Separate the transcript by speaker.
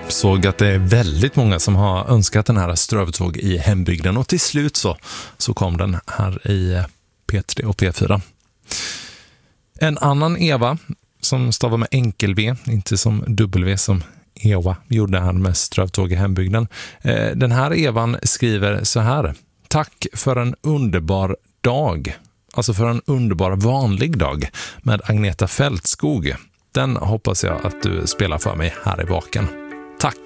Speaker 1: Såg att det är väldigt många som har önskat den här Strövtåg i hembygden, och till slut så kom den här i P3 och P4. En annan Eva som stavar med enkel V, inte som W som Eva gjorde här med Strövtåg i hembygden. Den här Evan skriver så här: tack för en underbar dag. Alltså för en underbar vanlig dag med Agneta Fältskog. Den hoppas jag att du spelar för mig här i baken. Tack!